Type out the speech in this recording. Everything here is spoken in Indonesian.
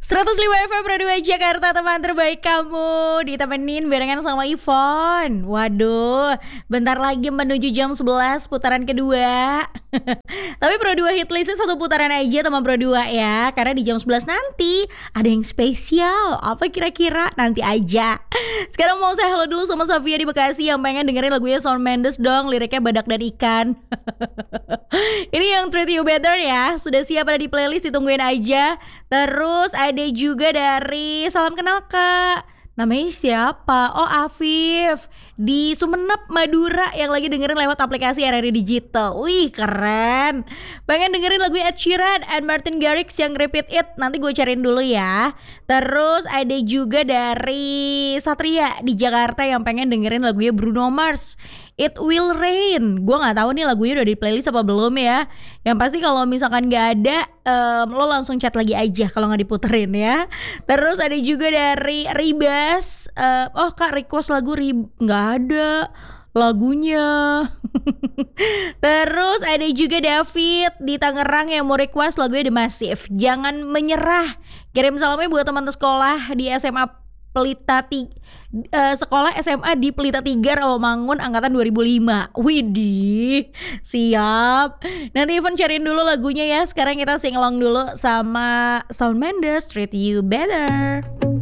105 FM Pro 2 Jakarta, teman terbaik kamu. Ditemenin barengan sama Ivon. Waduh, bentar lagi menuju jam 11 putaran kedua. Tapi Pro 2 Hitlistnya satu putaran aja teman Pro 2 ya. Karena di jam 11 nanti ada yang spesial. Apa kira-kira? Nanti aja. Sekarang mau saya halo dulu sama Sofia di Bekasi yang pengen dengerin lagunya Shawn Mendes dong. Liriknya badak dan ikan. Ini yang Treat You Better ya. Sudah siap ada di playlist, ditungguin aja. Terus ada juga dari Salam Kenal Kak. Namanya siapa? Oh, Afif di Sumenep, Madura yang lagi dengerin lewat aplikasi RRI Digital. Wih, keren. Pengen dengerin lagu Ed Sheeran and Martin Garrix yang Repeat It. Nanti gue cariin dulu ya. Terus ada juga dari Satria di Jakarta yang pengen dengerin lagunya Bruno Mars, It Will Rain. Gue nggak tahu nih lagunya udah di playlist apa belum ya. Yang pasti kalau misalkan nggak ada, lo langsung chat lagi aja kalau nggak diputerin ya. Terus ada juga dari Ribas. Oh kak, request lagu nggak ada lagunya. Terus ada juga David di Tangerang yang mau request lagunya The Massive, Jangan Menyerah. Kirim salamnya buat teman sekolah di SMA Pelita sekolah SMA di Pelita 3 Rawamangun angkatan 2005. Widih, siap. Nanti Ivan cariin dulu lagunya ya. Sekarang kita sing along dulu sama Shawn Mendes, Treat You Better.